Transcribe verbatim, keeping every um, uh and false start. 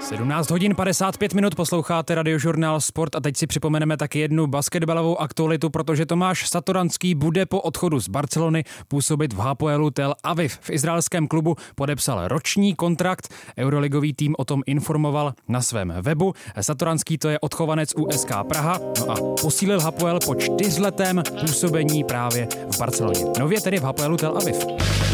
sedmnáct hodin padesát pět minut posloucháte Radiožurnál Sport a teď si připomeneme taky jednu basketbalovou aktualitu, protože Tomáš Satoranský bude po odchodu z Barcelony působit v Hapoelu Tel Aviv. V izraelském klubu podepsal roční kontrakt, euroligový tým o tom informoval na svém webu. Satoranský to je odchovanec U S K Praha, no a posílil Hapoel po čtyřletém působení právě v Barceloně. Nově tedy v Hapoelu Tel Aviv.